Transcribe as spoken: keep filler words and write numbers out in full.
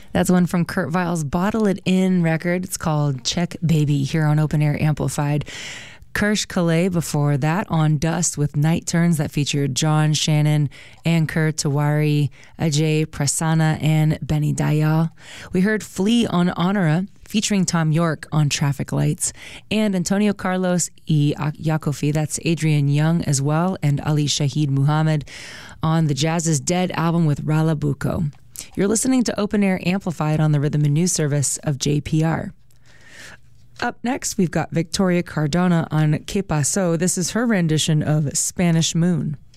That's one from Kurt Weill's Bottle It In record. It's called Check Baby here on Open Air Amplified. Kirsch Calais before that on Dust with Night Turns that featured John Shannon, Ankur Tiwari, Ajay Prasanna, and Benny Dayal. We heard Flea on Honora featuring Tom York on Traffic Lights, and Antonio Carlos y Yakofi, that's Adrian Young as well, and Ali Shahid Muhammad on the Jazz is Dead album with Rala Buko. You're listening to Open Air Amplified on the Rhythm and News Service of J P R. Up next, we've got Victoria Cardona on Que Paso. This is her rendition of Spanish Moon.